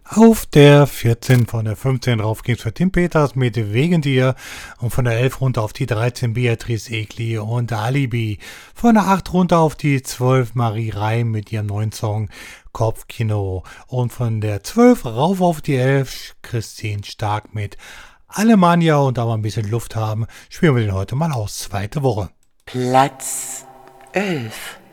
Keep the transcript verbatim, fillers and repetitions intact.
Auf der vierzehn von der fünfzehn rauf ging's für Tim Peters mit Wegen dir und von der elf runter auf die dreizehn Beatrice Egli und Alibi. Von der acht runter auf die zwölf Marie Reim mit ihrem neuen Song Kopfkino und von der zwölf rauf auf die elf Christine Stark mit Alemannia und da wir ein bisschen Luft haben, spielen wir den heute mal aus. Zweite Woche. Platz elf.